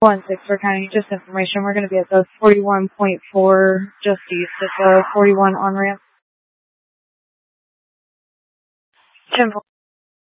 1-6 for County, just information. We're going to be at the 41.4 just east of the 41 on-ramp. 10